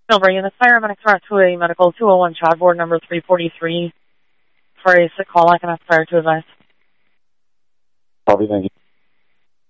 Silver Unit Fire, I'm express to a medical 201 child board number 343 for a sick call. I can ask fire to advise. Copy, thank you.